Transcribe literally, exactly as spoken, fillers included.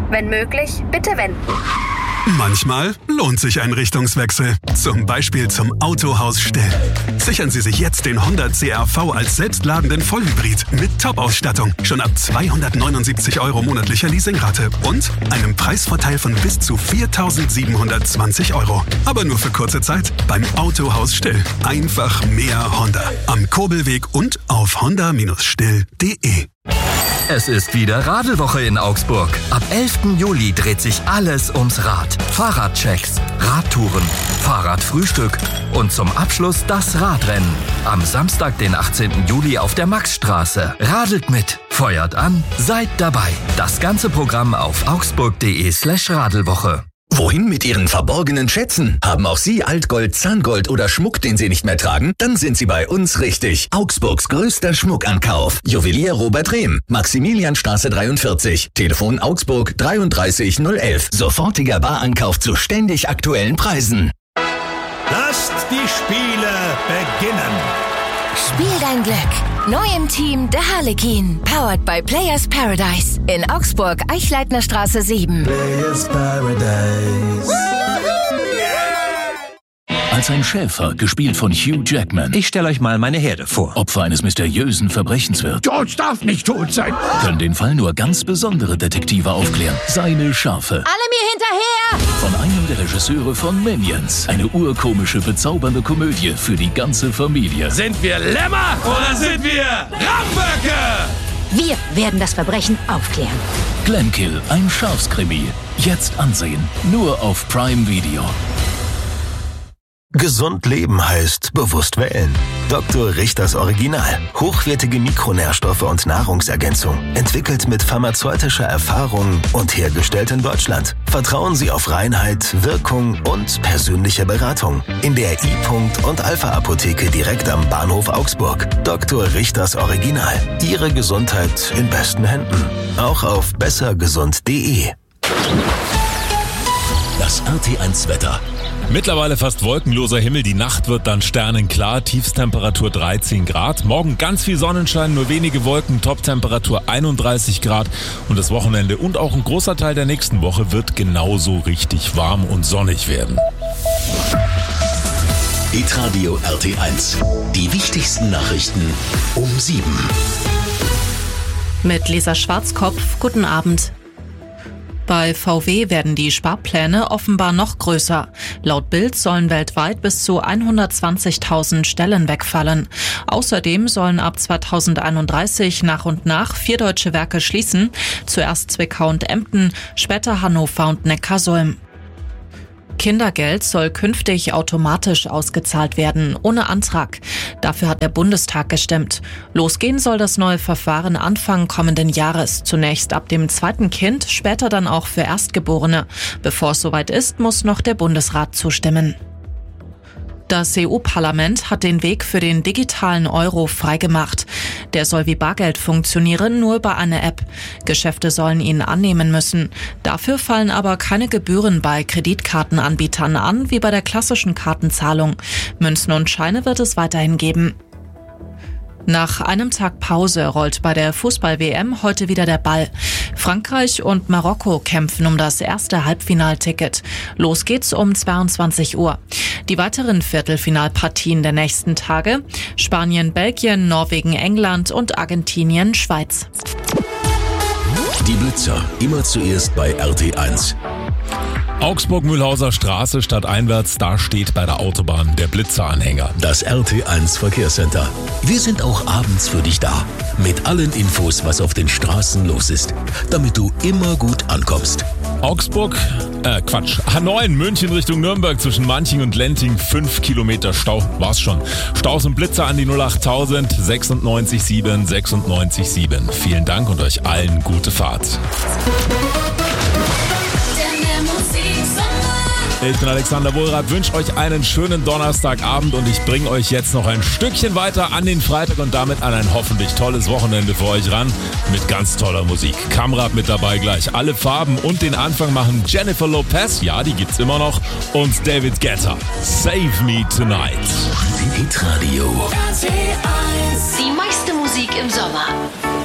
Wenn möglich, bitte wenden. Manchmal lohnt sich ein Richtungswechsel. Zum Beispiel zum Autohaus Still. Sichern Sie sich jetzt den Honda C R V als selbstladenden Vollhybrid mit Top-Ausstattung. Schon ab zweihundertneunundsiebzig Euro monatlicher Leasingrate und einem Preisvorteil von bis zu viertausendsiebenhundertzwanzig Euro. Aber nur für kurze Zeit beim Autohaus Still. Einfach mehr Honda. Am Kurbelweg und auf honda still punkt de. Es ist wieder Radelwoche in Augsburg. Ab elften Juli dreht sich alles ums Rad. Fahrradchecks, Radtouren, Fahrradfrühstück und zum Abschluss das Radrennen. Am Samstag, den achtzehnten Juli auf der Maxstraße. Radelt mit, feuert an, seid dabei. Das ganze Programm auf augsburg.de slash Radelwoche. Wohin mit Ihren verborgenen Schätzen? Haben auch Sie Altgold, Zahngold oder Schmuck, den Sie nicht mehr tragen? Dann sind Sie bei uns richtig. Augsburgs größter Schmuckankauf. Juwelier Robert Rehm, Maximilianstraße dreiundvierzig. Telefon Augsburg dreiunddreißig null elf. Sofortiger Barankauf zu ständig aktuellen Preisen. Lasst die Spiele beginnen. Spiel dein Glück. Neu im Team der Harlekin. Powered by Players Paradise. In Augsburg, Eichleitner Straße sieben. Players Paradise. Als ein Schäfer, gespielt von Hugh Jackman. Ich stelle euch mal meine Herde vor. Opfer eines mysteriösen Verbrechens wird. George darf nicht tot sein. Können den Fall nur ganz besondere Detektive aufklären. Seine Schafe. Alle mir hinterher! Von einem der Regisseure von Minions. Eine urkomische, bezaubernde Komödie für die ganze Familie. Sind wir Lämmer oder sind wir Ramböcke? Wir werden das Verbrechen aufklären. Glenkill, ein Schafskrimi. Jetzt ansehen. Nur auf Prime Video. Gesund leben heißt bewusst wählen. Doktor Richters Original. Hochwertige Mikronährstoffe und Nahrungsergänzung. Entwickelt mit pharmazeutischer Erfahrung und hergestellt in Deutschland. Vertrauen Sie auf Reinheit, Wirkung und persönliche Beratung. In der I- und Alpha-Apotheke direkt am Bahnhof Augsburg. Doktor Richters Original. Ihre Gesundheit in besten Händen. Auch auf besser gesund punkt de. Das R T eins Wetter. Mittlerweile fast wolkenloser Himmel, die Nacht wird dann sternenklar, Tiefstemperatur dreizehn Grad. Morgen ganz viel Sonnenschein, nur wenige Wolken, Toptemperatur einunddreißig Grad. Und das Wochenende und auch ein großer Teil der nächsten Woche wird genauso richtig warm und sonnig werden. Hitradio R T eins. Die wichtigsten Nachrichten um sieben. Mit Lisa Schwarzkopf, guten Abend. Bei V W werden die Sparpläne offenbar noch größer. Laut Bild sollen weltweit bis zu hundertzwanzigtausend Stellen wegfallen. Außerdem sollen ab zweitausendeinunddreißig nach und nach vier deutsche Werke schließen. Zuerst Zwickau und Emden, später Hannover und Neckarsulm. Kindergeld soll künftig automatisch ausgezahlt werden, ohne Antrag. Dafür hat der Bundestag gestimmt. Losgehen soll das neue Verfahren Anfang kommenden Jahres. Zunächst ab dem zweiten Kind, später dann auch für Erstgeborene. Bevor es soweit ist, muss noch der Bundesrat zustimmen. Das E U-Parlament hat den Weg für den digitalen Euro freigemacht. Der soll wie Bargeld funktionieren, nur über eine App. Geschäfte sollen ihn annehmen müssen. Dafür fallen aber keine Gebühren bei Kreditkartenanbietern an, wie bei der klassischen Kartenzahlung. Münzen und Scheine wird es weiterhin geben. Nach einem Tag Pause rollt bei der Fußball-W M heute wieder der Ball. Frankreich und Marokko kämpfen um das erste Halbfinalticket. Los geht's um zweiundzwanzig Uhr. Die weiteren Viertelfinalpartien der nächsten Tage: Spanien, Belgien, Norwegen, England und Argentinien, Schweiz. Die Blitzer, immer zuerst bei R T eins. Augsburg-Mühlhauser Straße stadteinwärts, da steht bei der Autobahn der Blitzeranhänger. Das R T eins Verkehrscenter. Wir sind auch abends für dich da. Mit allen Infos, was auf den Straßen los ist. Damit du immer gut ankommst. Augsburg, äh Quatsch, H neun, München Richtung Nürnberg zwischen Manching und Lenting, fünf Kilometer Stau, war's schon. Staus und Blitzer an die null achttausend sechsundneunzig sieben sechsundneunzig sieben. Vielen Dank und euch allen gute Fahrt. Ich bin Alexander Wohlrath, wünsche euch einen schönen Donnerstagabend und ich bringe euch jetzt noch ein Stückchen weiter an den Freitag und damit an ein hoffentlich tolles Wochenende für euch ran mit ganz toller Musik. Kamrad mit dabei gleich. Alle Farben und den Anfang machen Jennifer Lopez, ja, die gibt's immer noch, und David Guetta. Save Me Tonight. Hitradio. Die meiste Musik im Sommer.